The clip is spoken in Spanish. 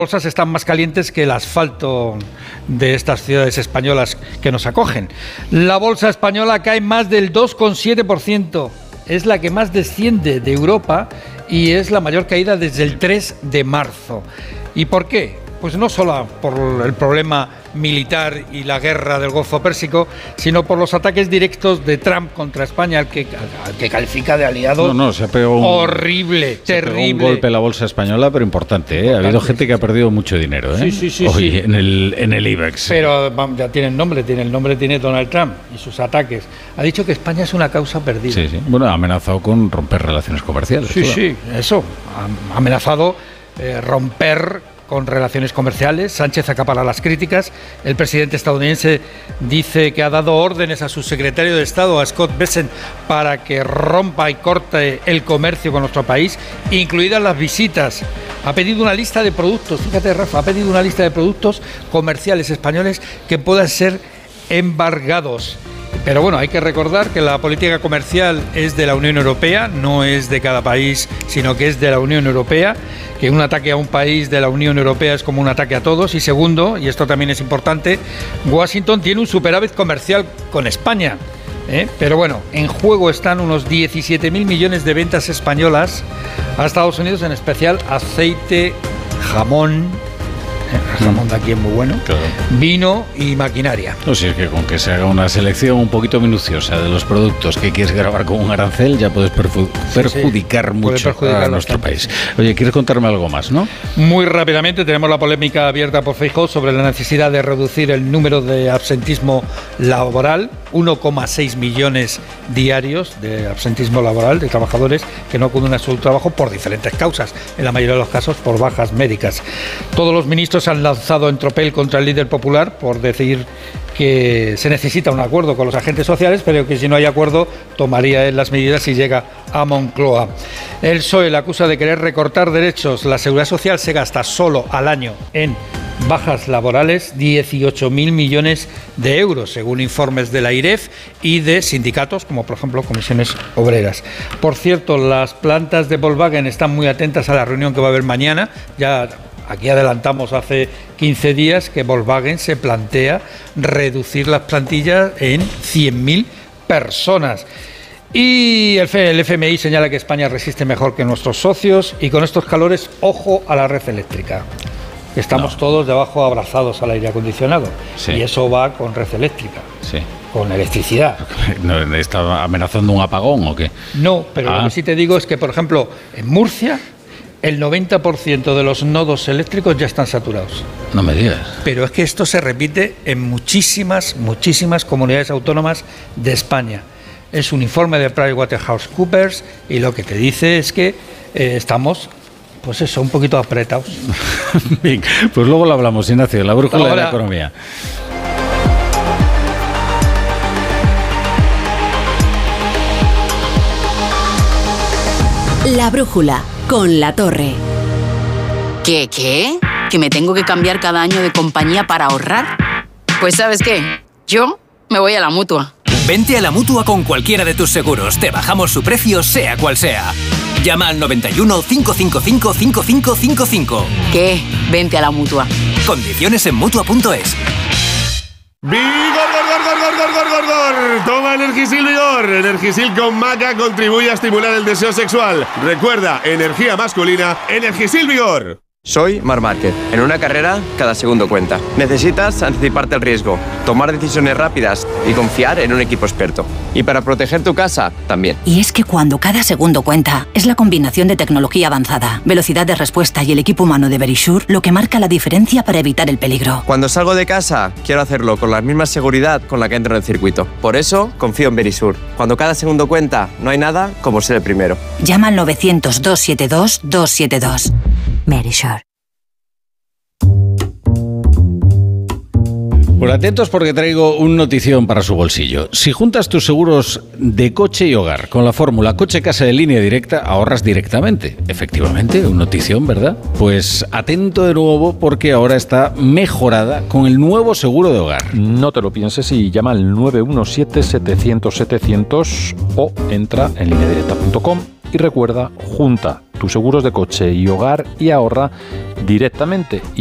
bolsas están más calientes que el asfalto de estas ciudades españolas que nos acogen. La bolsa española cae más del 2,7%. Es la que más desciende de Europa y es la mayor caída desde el 3 de marzo. ¿Y por qué? Pues no solo por el problema militar y la guerra del Golfo Pérsico, sino por los ataques directos de Trump contra España, al que califica de aliado se ha pegado horrible, terrible. Se pegó un golpe a la bolsa española, pero importante, ¿eh? Ha habido gente que ha perdido mucho dinero, ¿eh? Sí. Hoy en el IBEX. Pero ya tiene el nombre tiene Donald Trump y sus ataques. Ha dicho que España es una causa perdida. Sí. Bueno, ha amenazado con romper relaciones comerciales. Sí, eso. Ha amenazado romper con relaciones comerciales. Sánchez acapara las críticas. El presidente estadounidense dice que ha dado órdenes a su secretario de Estado, a Scott Bessent, para que rompa y corte el comercio con nuestro país, incluidas las visitas. Ha pedido una lista de productos, fíjate, Rafa, ha pedido una lista de productos comerciales españoles que puedan ser embargados. Pero bueno, hay que recordar que la política comercial es de la Unión Europea, no es de cada país, sino que es de la Unión Europea, que un ataque a un país de la Unión Europea es como un ataque a todos. Y segundo, y esto también es importante, Washington tiene un superávit comercial con España. Pero bueno, en juego están unos 17.000 millones de ventas españolas a Estados Unidos, en especial aceite, jamón de aquí es muy bueno, claro, vino y maquinaria. No, si es que con que se haga una selección un poquito minuciosa de los productos que quieres grabar con un arancel, ya puedes perjudicar mucho a nuestro país. Oye, ¿quieres contarme algo más, no? Muy rápidamente, tenemos la polémica abierta por Feijóo sobre la necesidad de reducir el número de absentismo laboral, 1,6 millones diarios de absentismo laboral de trabajadores que no acuden a su trabajo por diferentes causas, en la mayoría de los casos por bajas médicas. Todos los ministros han lanzado en tropel contra el líder popular por decir que se necesita un acuerdo con los agentes sociales, pero que si no hay acuerdo tomaría él las medidas si llega a Moncloa. El PSOE le acusa de querer recortar derechos. La Seguridad Social se gasta solo al año en bajas laborales 18.000 millones de euros, según informes de la IREF y de sindicatos como por ejemplo Comisiones Obreras. Por cierto, las plantas de Volkswagen están muy atentas a la reunión que va a haber mañana. Ya aquí adelantamos hace 15 días que Volkswagen se plantea reducir las plantillas en 100.000 personas. Y el FMI señala que España resiste mejor que nuestros socios y con estos calores, ojo a la red eléctrica. Estamos todos debajo abrazados al aire acondicionado y eso va con red eléctrica. Sí. Con electricidad. ¿No está amenazando un apagón o qué? No, pero lo que sí te digo es que, por ejemplo, en Murcia el 90% de los nodos eléctricos ya están saturados. No me digas. Pero es que esto se repite en muchísimas comunidades autónomas de España. Es un informe de PricewaterhouseCoopers y lo que te dice es que estamos, pues eso, un poquito apretados. Bien, pues luego lo hablamos, Ignacio, la brújula de la economía. La brújula con La Torre. ¿Qué? ¿Que me tengo que cambiar cada año de compañía para ahorrar? Pues ¿sabes qué? Yo me voy a la Mutua. Vente a la Mutua con cualquiera de tus seguros. Te bajamos su precio, sea cual sea. Llama al 91 555 5555. ¿Qué? Vente a la Mutua. Condiciones en Mutua.es. ¡Vigor! Toma Energisil Vigor. Energisil con maca contribuye a estimular el deseo sexual. Recuerda, energía masculina, Energisil Vigor. Soy Marc Márquez. En una carrera, cada segundo cuenta. Necesitas anticiparte al riesgo, tomar decisiones rápidas y confiar en un equipo experto. Y para proteger tu casa, también. Y es que cuando cada segundo cuenta, es la combinación de tecnología avanzada, velocidad de respuesta y el equipo humano de Verisure lo que marca la diferencia para evitar el peligro. Cuando salgo de casa, quiero hacerlo con la misma seguridad con la que entro en el circuito. Por eso, confío en Verisure. Cuando cada segundo cuenta, no hay nada como ser el primero. Llama al 900-272-272. Verisure. Pues atentos porque traigo un notición para su bolsillo. Si juntas tus seguros de coche y hogar con la fórmula coche-casa de Línea Directa, ahorras directamente. Efectivamente, un notición, ¿verdad? Pues atento de nuevo porque ahora está mejorada con el nuevo seguro de hogar. No te lo pienses y llama al 917-700-700 o entra en lineadirecta.com Y recuerda, junta tus seguros de coche y hogar y ahorra directamente.